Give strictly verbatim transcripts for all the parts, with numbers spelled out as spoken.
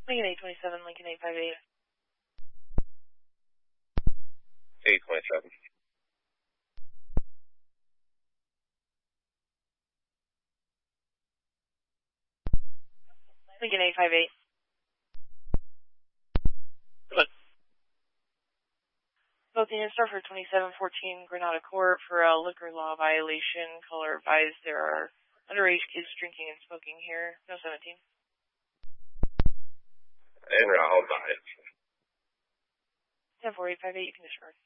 Lincoln eight twenty-seven, Lincoln eight fifty-eight. eight twenty-seven. Lincoln eight fifty-eight. What? Both units are for twenty-seven fourteen Granada Court for a liquor law violation. Caller advised there are underage kids drinking and smoking here. No seventeen. En route by it. ten four eight fifty-eight, condition record.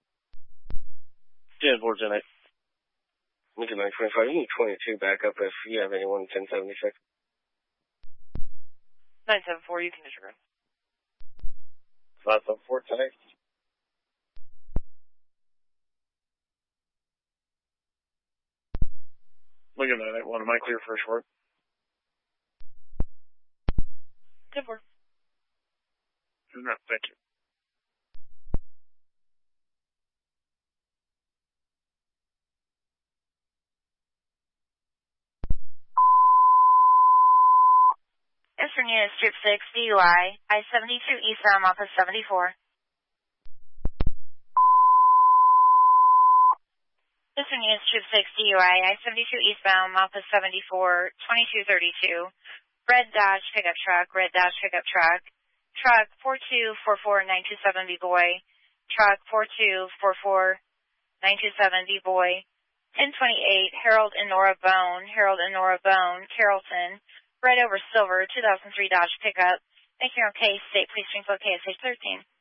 ten four ten eight. Lincoln nine twenty-five, you need twenty-two backup if you have anyone ten seventy-six. nine seven four, you condition record. five seven four ten eight. Lincoln nine eight one, am I clear for a short? ten four. No, thank you. Eastern Unit Strip six, D U I, I seventy-two eastbound, office seventy-four. Eastern Unit Strip six, D U I, I seventy-two eastbound, office seventy-four, twenty-two thirty-two. Red Dodge pickup truck, red Dodge pickup truck. Truck four two four four nine two seven B-Boy. Truck four two four four nine two seven B-Boy. ten twenty-eight, Harold and Nora Bone, Harold and Nora Bone, Carrollton. Red over silver, two thousand three Dodge pickup. Thank you on case, state police, Springfield, K S H thirteen.